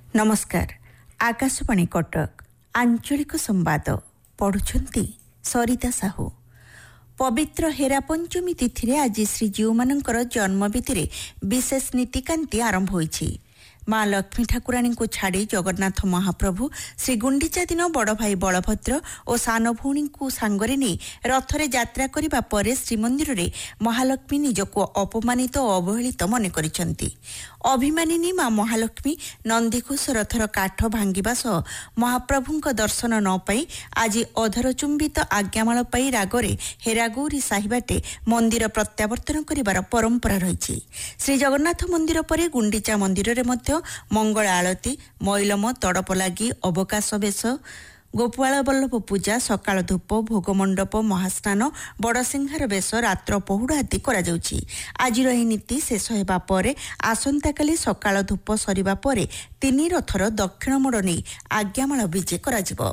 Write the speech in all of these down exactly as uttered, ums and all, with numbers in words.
नमस्कार आकाशवाणी कटक आंचलिक संवाद पढ़ुछंती सरिता साहू। पवित्र हेरा पंचमी तिथि आज श्रीजीव मानकर जन्मविधि विशेष नीतिकांति आरंभ होईछि। माँ लक्ष्मी ठाकुराणी को छाड़ी जगन्नाथ महाप्रभु श्री गुंडीचा दिन बड़ भाई बलभद्र और सान भौणी को सांगरे नहीं रथरे यात्रा करिबा परे श्रीमंदिर रे महालक्ष्मी निजको अपमानित और अवहेलित मन करिसंती। अभिमानिनी माँ महालक्ष्मी नंदीघोष रथर काठ भांगिबा सह महाप्रभुंक दर्शन न पाई आज अधर चुंबित आज्ञामाल पाई रागरे हेरागौरी साहिबाटे मंदिर प्रत्यावर्तन करिबार परंपरा रहिछि। श्री जगन्नाथ मंदिर परे गुंडीचा मंदिर रे मध्य मंगल आलती मैलम तड़प लगी अवकाश बेश गोपाल बल्लभ पूजा सकाळ धूप भोगमंडप महास्नान बड़सिंहार बेश रात्र पहुड़ आदि करा जाउछि। आजिर एही नीति शेष हेबा परे आसंता काली सकाळ धूप सरिबा परे तीन रथर दक्षिण मोड़ नहीं आज्ञामाल विजे करा जिवो।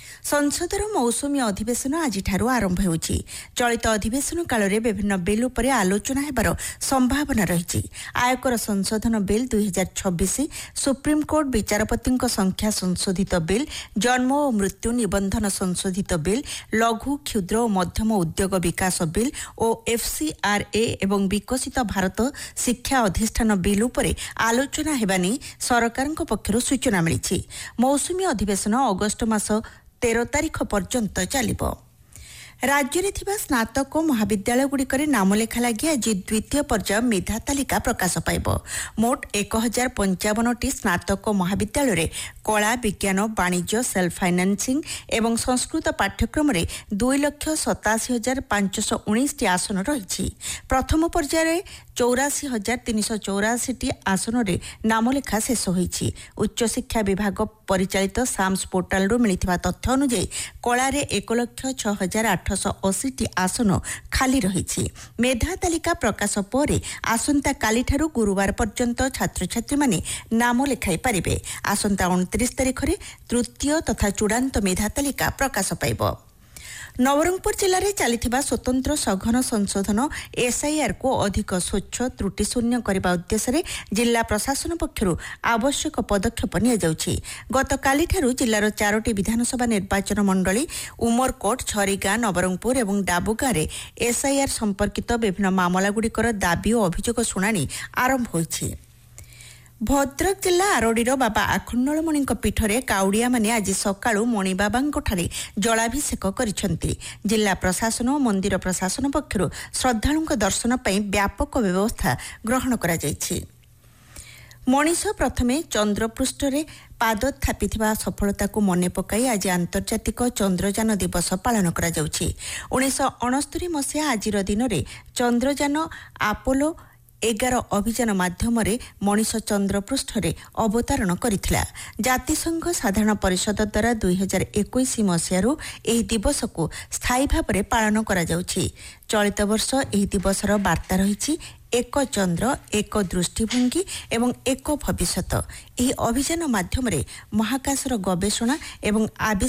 संसदर मौसुमी अधिवेशन आज आरंभ होउछि। चलित अधिवेशन काल रे विभिन्न बिल उपरे आलोचना हेबार संभावना रहिछि। आयकर संशोधन बिल दुई हजार छब्बीस, सुप्रीम कोर्ट विचारपतिंक संख्या संशोधित बिल, जन्म और मृत्यु निबंधन संशोधित बिल, लघु क्षुद्र और मध्यम उद्योग विकास बिल और एफसीआरए एवं विकसित भारत शिक्षा अधिष्ठान बिल उपरे आलोचना हेबा नै सरकारक पक्षरु सूचना मिलिछि। मौसुमी अधिवेशन अगस्त मास तेरह तारीख पर्यंत चलिबो। राज्य में थिबा स्नातक महाविद्यालय गुड़िकर नामलेखा लगी आज द्वितीय पर्याय मेधा तालिका प्रकाश पाइब। मोट एक हजार पंचावन टी स्नातक महाविद्यालय रे कला विज्ञान वाणिज्य सेल्फ फाइनान्सिंग एवं संस्कृत पाठ्यक्रम रे दुई लक्ष सतासी हजार पांचश उन्नीस टी आसन रही। प्रथम पर्याय चौरासी हजार तीन सौ चौरासी टी आसन रे नामलेखा शेष होईछि। उच्च शिक्षा विभाग परिचालित साम्स पोर्टाल रू मिलिथिबा तथ्य अनुसार कला रे एक लक्ष छह हजार आठश अशी टी आसन खाली रही। मेधा तालिका प्रकाश पर आसंता काली ठारू गुरुवार पर्यंत छात्र छात्री माने नाम लेखाई पारिबे। आसंता उनतीस तारीख रे तृतीय तथा चूड़ांत मेधा तालिका प्रकाश पाइब। नवरंगपुर जिले में चलता स्वतंत्र सघन संशोधन एसआईआर को अधिक स्वच्छ त्रुटिशून्य करने उद्देश्य जिला प्रशासन पक्षर आवश्यक पदक्षेप नियाଯାଉଛି। गतकाली ठारू जिलार चारोटी विधानसभा निर्वाचन मंडली उमरकोट छरीगाँ नवरंगपुर और डाबुगाँ में एसआईआर संपर्कित विभिन्न मामलागुड़िकर दाबी और अभियोग शुणाणी आरंभ होईछि। भद्रक जिला आरडीर बाबा आखंडलमणि पीठरे काउड़िया माने आज सकाळु मणिबाबांठारे जलाभिषेक करिसंती। जिला प्रशासन और मंदिर प्रशासन पक्षरु श्रद्धालुंक दर्शन पई व्यापक व्यवस्था ग्रहण करा जायछि। मनीष प्रथमे चंद्रपृष्ठरे पाद थापिथिबा सफलता को मने पकाई आज आंतर्जातिक चंद्रयान दिवस पालन करा जाउछि। उन्नीस सौ अणस्तरी मसीहा आजिर दिन में चंद्रयान आपोलो एगार अभियान माध्यम मनीष चंद्रपृष्ठरे अवतरण करथिला। जातिसंघ साधारण परिषद द्वारा दुई हजार इक्कीस मसीहारू एही दिवस को स्थायी भाव में पालन करा जाउछि। चलित वर्ष एही दिवसर वार्ता रहिछि एक चंद्र एक दृष्टिभंगी एवं एक भविष्यत। एही अभियान माध्यम महाकाशर गवेषणा एवं